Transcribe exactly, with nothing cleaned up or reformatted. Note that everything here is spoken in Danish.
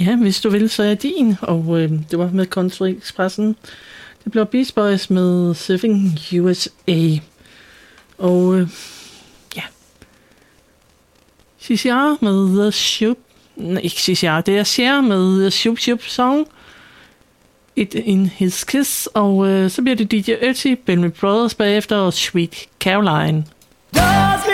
Ja, hvis du vil, så er din, og øh, det var med Country Expressen. Det blev Beach Boys med Surfing U S A. Og øh, ja, C C R med The Shoop. Nej, ikke C C R, det er Cher med The Shoop Shoop Song. It in His Kiss. Og øh, så bliver det D J Ötzi, Bellamy Brothers bagefter og Sweet Caroline.